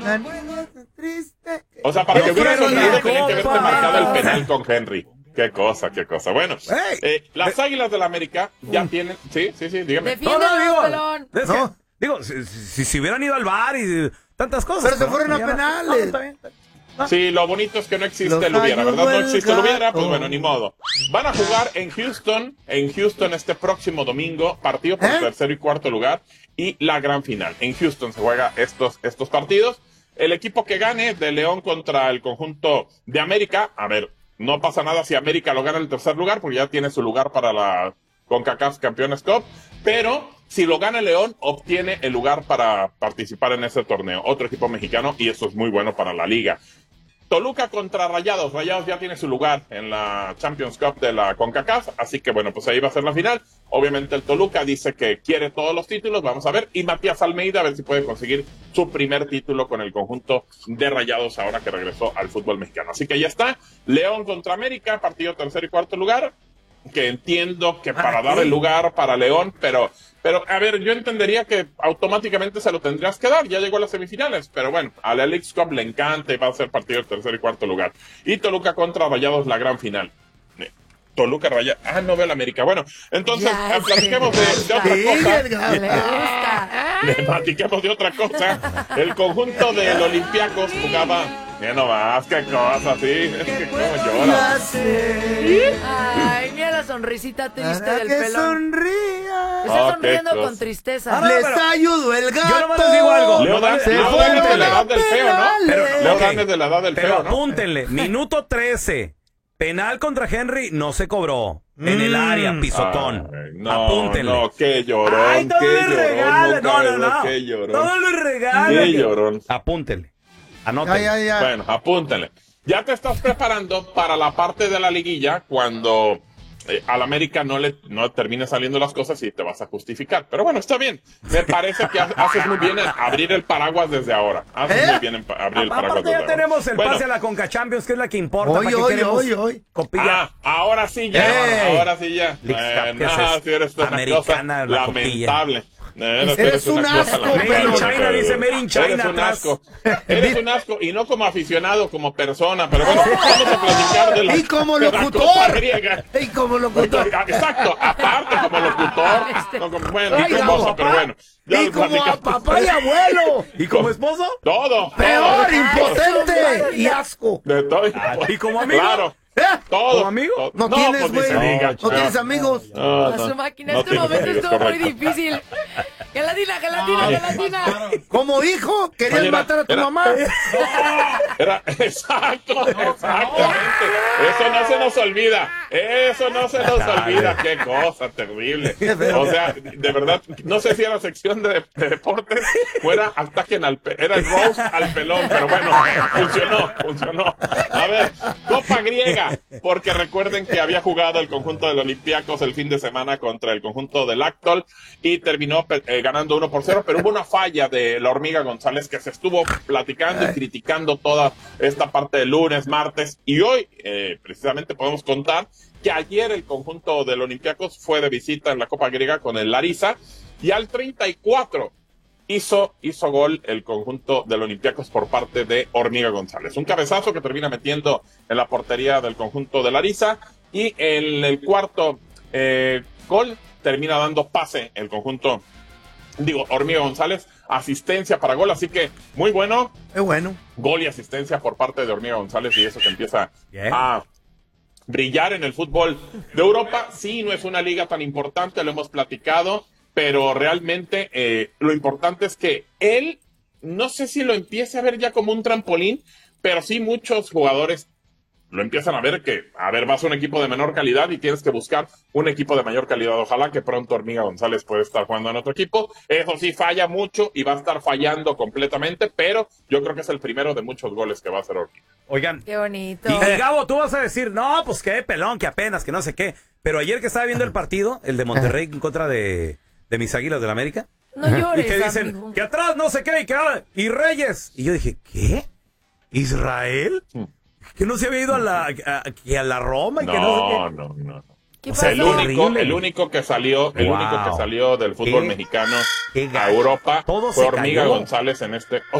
La niña está triste. O sea, para que hubiera sonrido tenía que haberte copa. marcado el penal con Henry. Qué cosa. Bueno, Ey. las Águilas del América ya tienen... Sí, dígame. Defiéndelo, pelón. Es que, No. digo, si hubieran ido al bar y tantas cosas. Pero se fueron a ya penales. está bien. Sí, lo bonito es que no existe Los el hubiera, ¿verdad? No ayudó el existe el hubiera, pues gato. bueno, ni modo. Van a jugar en Houston este próximo domingo, partido por tercero y cuarto lugar y la gran final. En Houston se juega estos partidos. El equipo que gane de León contra el conjunto de América, a ver, no pasa nada si América lo gana en el tercer lugar, porque ya tiene su lugar para la CONCACAF Campeones Cup, pero si lo gana León, obtiene el lugar para participar en ese torneo. Otro equipo mexicano, y eso es muy bueno para la liga. Toluca contra Rayados. Rayados ya tiene su lugar en la Champions Cup de la CONCACAF, así que bueno, pues ahí va a ser la final. Obviamente el Toluca dice que quiere todos los títulos, vamos a ver. Y Matías Almeida a ver si puede conseguir su primer título con el conjunto de Rayados ahora que regresó al fútbol mexicano. Así que ya está. León contra América, partido tercer y cuarto lugar. Que entiendo que para dar el lugar para León, pero a ver, yo entendería que automáticamente se lo tendrías que dar, ya llegó a las semifinales, pero bueno, a la Leagues Cup le encanta y va a ser partido del tercer y cuarto lugar. Y Toluca contra Rayados, la gran final. Toluca, Rayados, no veo la América. Bueno, entonces, platiquemos de otra cosa. Le gusta. Platiquemos de otra cosa. El conjunto del Olympiacos jugaba, ya no más, qué cosa, sí, es que cómo llora. Ay, mira la sonrisita triste Para del que pelón. sonría. Está Oh, sonriendo qué con cosa. tristeza. Les ayudó el gato. Yo nomás les digo algo. Leo Dan Se es fueron de la a edad del feo, ¿no? penales. Leo Ok. Dan es de la edad del Pero feo, ¿no? apúntenle, minuto 13. Penal contra Henry no se cobró. En el área, pisotón. Ay, no, Apúntenle. no, qué llorón, Ay, todo qué le llorón, regala. nunca No, verdad, qué llorón. Todo le regala. Qué llorón. Apúntenle. Anótenle. Ya. Bueno, apúntenle. Ya te estás preparando para la parte de la liguilla cuando al América no termine saliendo las cosas y te vas a justificar. Pero bueno, está bien. Me parece que haces muy bien en abrir el paraguas desde ahora. Haces muy bien en abrir el paraguas Aparte desde ya ahora. tenemos el Bueno, pase a la Conca Champions, que es la que importa. ¿Para qué Hoy, queremos copilla? ahora sí ya, Ey. ahora sí ya. Leagues Cup, ¿qué es eso? Si eres una Americana, cosa la copilla. lamentable. Eres un una cosa asco, lamentable. Made in China, dice Made in China Eres un atrás. asco. Eres un asco, y no como aficionado, como persona. Pero bueno, vamos a platicar de la, Y como de la locutor. Copa griega. Y como locutor. Exacto, aparte como locutor. No, bueno, y Ay, como no, pero bueno. ya Y lo como a platicamos. papá y abuelo. ¿Y como esposo? Todo. Peor, todo. impotente y asco. De todo. ¿Y como amigo? Claro. ¿Eh? Todo. ¿Como amigo? Todo. No tienes, pues ni se güey. diga. No tienes amigos. No, A no. su máquina, No este tienes momento amigos, estuvo muy correcto. difícil. Gelatina. Como hijo, querías Oye, matar a tu era- mamá. Exactamente. Eso no se nos olvida. Eso no se nos olvida. Qué cosa terrible. O sea, de verdad, no sé si era sección de deportes o era ataquen era el roast al pelón, pero bueno, funcionó. A ver, Copa griega, porque recuerden que había jugado el conjunto del Olympiacos el fin de semana contra el conjunto del Actol y terminó ganando 1-0, pero hubo una falla de la Hormiga González que se estuvo platicando y criticando toda esta parte de lunes, martes y hoy precisamente podemos contar que ayer el conjunto del Olympiacos fue de visita en la Copa griega con el Larissa y al 34 hizo gol el conjunto del Olympiacos por parte de Hormiga González. Un cabezazo que termina metiendo en la portería del conjunto de Larissa y en el cuarto gol termina dando pase el conjunto, Hormiga González, asistencia para gol, así que muy bueno. Es bueno. Gol y asistencia por parte de Hormiga González y eso que empieza Bien. a brillar en el fútbol de Europa. Sí, no es una liga tan importante, lo hemos platicado, pero realmente lo importante es que él, no sé si lo empiece a ver ya como un trampolín, pero sí muchos jugadores lo empiezan a ver que, vas a un equipo de menor calidad y tienes que buscar un equipo de mayor calidad. Ojalá que pronto Hormiga González pueda estar jugando en otro equipo. Eso sí, falla mucho y va a estar fallando completamente, pero yo creo que es el primero de muchos goles que va a hacer Hormiga. Oigan, Qué bonito. y Gabo, tú vas a decir, no, pues qué pelón, que apenas, que no sé qué. Pero ayer que estaba viendo el partido, el de Monterrey en contra de mis Águilas del América, No llores, y que dicen, amigo. que atrás no sé qué, y Reyes. Y yo dije, ¿qué? ¿Israel? Que no se había ido a la Roma y que no sé qué. No. ¿Qué o sea, pasó? El único que salió del fútbol Qué- mexicano qué a gacho. Europa Todo fue se Hormiga cayó. González en este.